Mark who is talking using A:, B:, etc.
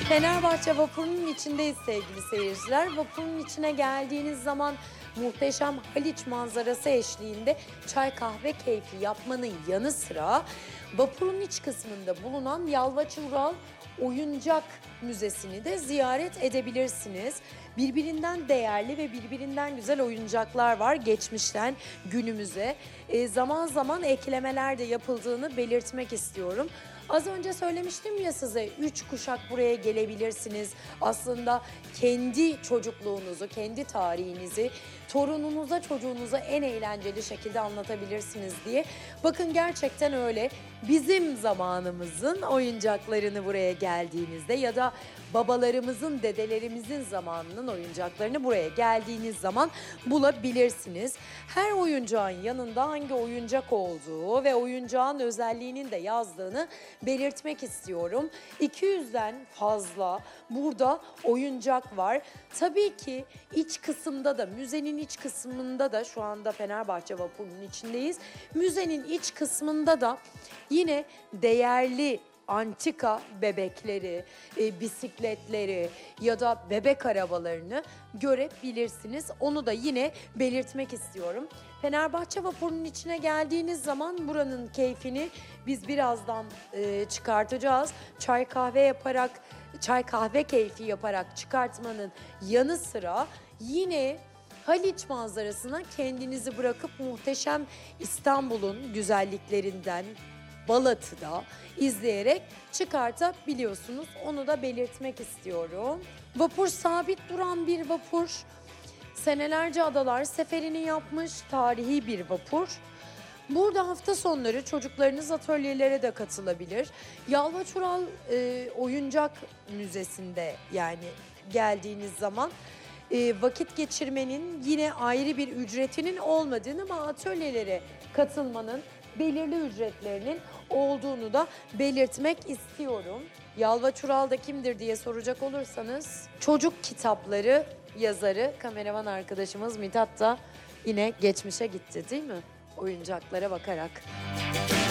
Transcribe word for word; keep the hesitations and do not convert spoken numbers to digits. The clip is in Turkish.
A: Fenerbahçe vapurunun içindeyiz sevgili seyirciler. Vapurun içine geldiğiniz zaman muhteşem Haliç manzarası eşliğinde çay kahve keyfi yapmanın yanı sıra vapurun iç kısmında bulunan Yalvaç Ural Oyuncak Müzesi'ni de ziyaret edebilirsiniz. Birbirinden değerli ve birbirinden güzel oyuncaklar var geçmişten günümüze. E, zaman zaman eklemeler de yapıldığını belirtmek istiyorum. Az önce söylemiştim ya size, üç kuşak buraya gelebilirsiniz. Aslında kendi çocukluğunuzu, kendi tarihinizi torununuza, çocuğunuza en eğlenceli şekilde anlatabilirsiniz diye. Bakın gerçekten öyle. Bizim zamanımızın oyuncaklarını buraya geldiğinizde ya da babalarımızın, dedelerimizin zamanının oyuncaklarını buraya geldiğiniz zaman bulabilirsiniz. Her oyuncağın yanında hangi oyuncak olduğu ve oyuncağın özelliğinin de yazdığını belirtmek istiyorum. iki yüzden fazla burada oyuncak var. Tabii ki iç kısımda da, müzenin iç kısmında da, şu anda Fenerbahçe vapurunun içindeyiz. Müzenin iç kısmında da yine değerli antika bebekleri, e, bisikletleri ya da bebek arabalarını görebilirsiniz. Onu da yine belirtmek istiyorum. Fenerbahçe vapurunun içine geldiğiniz zaman buranın keyfini biz birazdan e, çıkartacağız. Çay kahve yaparak, çay kahve keyfi yaparak çıkartmanın yanı sıra yine Haliç manzarasına kendinizi bırakıp muhteşem İstanbul'un güzelliklerinden Balat'ı izleyerek çıkartabiliyorsunuz. Onu da belirtmek istiyorum. Vapur sabit duran bir vapur. Senelerce adalar seferini yapmış tarihi bir vapur. Burada hafta sonları çocuklarınız atölyelere de katılabilir. Yalvaç Ural e, Oyuncak Müzesi'nde yani geldiğiniz zaman e, vakit geçirmenin yine ayrı bir ücretinin olmadığını ama atölyelere katılmanın belirli ücretlerinin olduğunu da belirtmek istiyorum. Yalvaç Ural da kimdir diye soracak olursanız çocuk kitapları yazarı kameraman arkadaşımız Mithat da yine geçmişe gitti değil mi? Oyuncaklara bakarak.